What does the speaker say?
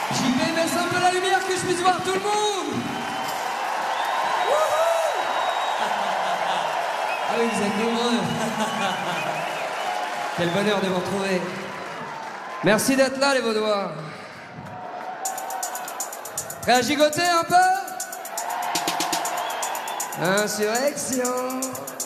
JP, baisse un peu la lumière que je puisse voir tout le monde. Wouhou. Ah oui, vous êtes nombreux. Quel bonheur de vous retrouver. Merci d'être là, les Vaudois. Prêt à gigoter un peu? Insurrection.